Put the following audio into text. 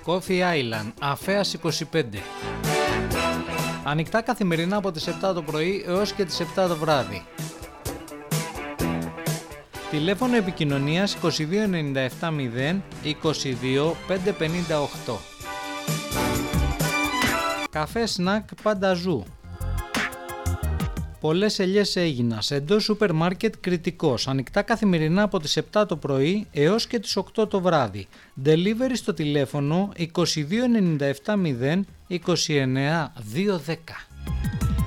Coffee Island, Αφέας 25. Ανοιχτά καθημερινά από τις 7 το πρωί έως και τις 7 το βράδυ. Τηλέφωνο επικοινωνίας 22 97 0 22 558. Καφέ σνακ Πανταζού. Πολλές ελιές Αίγινας, εντός σούπερ μάρκετ Κρητικός, ανοιχτά καθημερινά από τις 7 το πρωί έως και τις 8 το βράδυ. Delivery στο τηλέφωνο 22 97 0 29 210.